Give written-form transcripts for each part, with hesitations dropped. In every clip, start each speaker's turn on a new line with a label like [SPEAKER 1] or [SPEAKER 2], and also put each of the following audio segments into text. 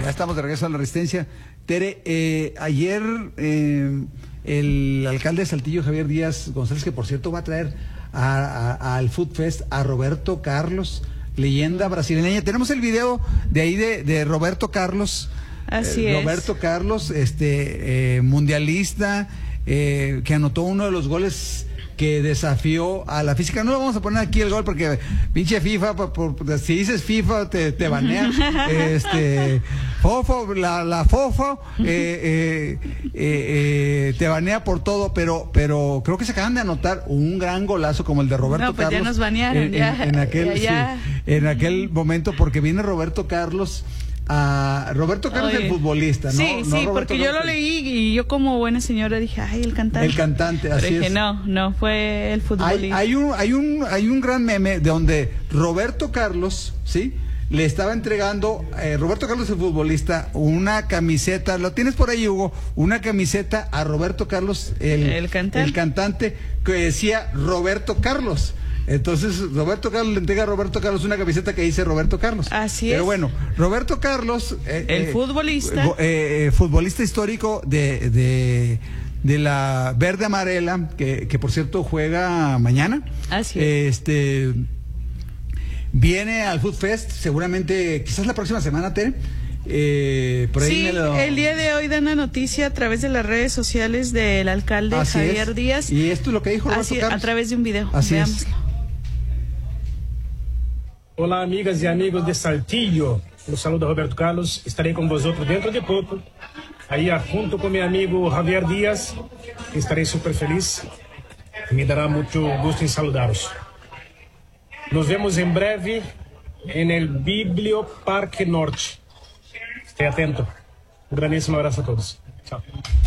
[SPEAKER 1] Ya estamos de regreso a la Resistencia. Tere, ayer el alcalde de Saltillo, Javier Díaz González, que por cierto va a traer al Food Fest a Roberto Carlos, leyenda brasileña. Tenemos el video de ahí de Roberto Carlos.
[SPEAKER 2] Así es.
[SPEAKER 1] Roberto Carlos, mundialista, que anotó uno de los goles que desafió a la física. No lo vamos a poner aquí el gol porque pinche FIFA, si dices FIFA te banean. Fofo, la Fofo te banea por todo, pero creo que se acaban de anotar un gran golazo como el de Roberto
[SPEAKER 2] Carlos.
[SPEAKER 1] Ya
[SPEAKER 2] nos banearon,
[SPEAKER 1] en aquel momento, porque viene Roberto Carlos. Roberto Carlos, el futbolista, ¿no?
[SPEAKER 2] Sí,
[SPEAKER 1] no,
[SPEAKER 2] porque yo lo leí y yo como buena señora dije, ay, el cantante.
[SPEAKER 1] El cantante, así
[SPEAKER 2] pero dije,
[SPEAKER 1] es.
[SPEAKER 2] No, fue el futbolista.
[SPEAKER 1] Hay un gran meme de donde Roberto Carlos, ¿sí? Le estaba entregando, Roberto Carlos, el futbolista, una camiseta, lo tienes por ahí, Hugo, una camiseta a Roberto Carlos, el cantante, que decía Roberto Carlos. Entonces Roberto Carlos le entrega a Roberto Carlos una camiseta que dice Roberto Carlos.
[SPEAKER 2] Así
[SPEAKER 1] Pero
[SPEAKER 2] es.
[SPEAKER 1] bueno, Roberto Carlos,
[SPEAKER 2] el futbolista,
[SPEAKER 1] futbolista histórico de la Verde Amarela, que por cierto juega mañana.
[SPEAKER 2] Así es.
[SPEAKER 1] Viene al Food Fest, seguramente, quizás la próxima semana, Tere. Por ahí
[SPEAKER 2] sí, el día de hoy dan la noticia a través de las redes sociales del alcalde Javier Díaz.
[SPEAKER 1] Y esto es lo que dijo Roberto Carlos.
[SPEAKER 2] A través de un video.
[SPEAKER 1] Así
[SPEAKER 2] Veámoslo.
[SPEAKER 1] Es.
[SPEAKER 3] Olá, amigas e amigos de Saltillo. Eu saludo Roberto Carlos. Estarei com vosotros dentro de pouco. Aí, junto com meu amigo Javier Díaz. Estarei super feliz. Me dará muito gusto em saludá-los. Nos vemos em breve no Biblioparque Norte. Esté atento. Um grandíssimo abraço a todos. Tchau.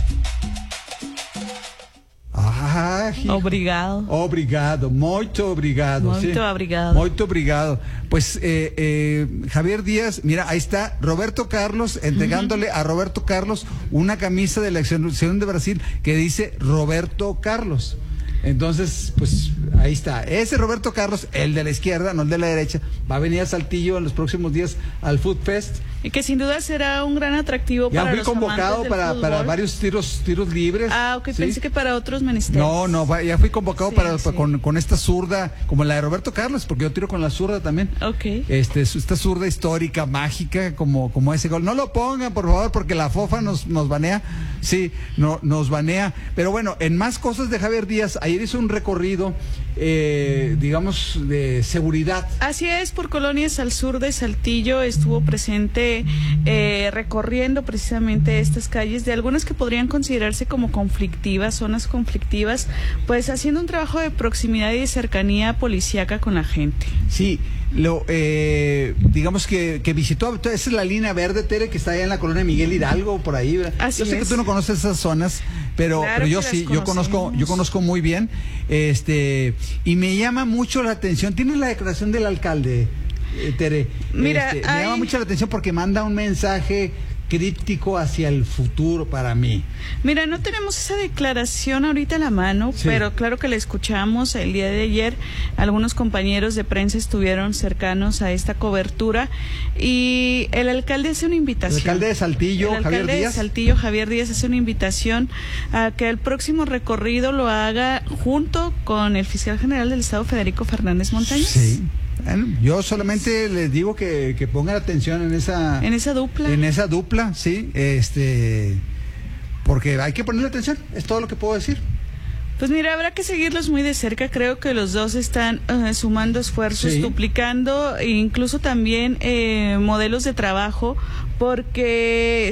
[SPEAKER 2] Obrigado.
[SPEAKER 1] Muito obrigado. Muito obrigado. Pues Javier Díaz, mira, ahí está Roberto Carlos entregándole a Roberto Carlos una camisa de la selección de Brasil que dice Roberto Carlos. Entonces, pues ahí está. Ese Roberto Carlos, el de la izquierda, no el de la derecha, va a venir a Saltillo en los próximos días al Food Fest.
[SPEAKER 2] Y que sin duda será un gran atractivo para los amantes del fútbol. Ya fui convocado
[SPEAKER 1] para varios tiros libres.
[SPEAKER 2] Ok, ¿sí? Pensé que para otros menesteres.
[SPEAKER 1] No, ya fui convocado con esta zurda, como la de Roberto Carlos, porque yo tiro con la zurda también.
[SPEAKER 2] Ok.
[SPEAKER 1] Esta zurda histórica, mágica, como ese gol. No lo pongan, por favor, porque la fofa nos banea. Sí, nos banea. Pero bueno, en más cosas de Javier Díaz, ayer hizo un recorrido, digamos, de seguridad.
[SPEAKER 2] Así es, por colonias al sur de Saltillo estuvo presente recorriendo precisamente estas calles, de algunas que podrían considerarse como conflictivas, zonas conflictivas, pues haciendo un trabajo de proximidad y de cercanía policíaca con la gente.
[SPEAKER 1] Sí, digamos que visitó, esa es la línea verde, Tere, que está allá en la colonia Miguel Hidalgo, por ahí.
[SPEAKER 2] Así
[SPEAKER 1] yo sé
[SPEAKER 2] es.
[SPEAKER 1] Que tú no conoces esas zonas, pero yo sí, yo conozco muy bien, y me llama mucho la atención. ¿Tienes la declaración del alcalde, Tere?
[SPEAKER 2] Mira,
[SPEAKER 1] me llama mucho la atención porque manda un mensaje críptico hacia el futuro para mí.
[SPEAKER 2] Mira, no tenemos esa declaración ahorita a la mano, pero claro que la escuchamos el día de ayer. Algunos compañeros de prensa estuvieron cercanos a esta cobertura y el alcalde hace una invitación.
[SPEAKER 1] El alcalde de Saltillo,
[SPEAKER 2] Javier Díaz, hace una invitación a que el próximo recorrido lo haga junto con el fiscal general del Estado, Federico Fernández Montañez.
[SPEAKER 1] Sí. Bueno, yo solamente les digo que pongan atención en esa dupla, sí, porque hay que ponerle atención, es todo lo que puedo decir.
[SPEAKER 2] Pues mira, habrá que seguirlos muy de cerca. Creo que los dos están sumando esfuerzos, duplicando, e incluso también modelos de trabajo, porque